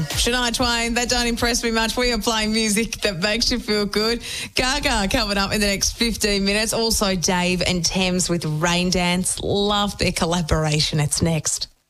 Shania Twain, that don't impress me much. We are playing music that makes you feel good. Gaga coming up in the next 15 minutes. Also Dave and Thames with Rain Dance. Love their collaboration. It's next.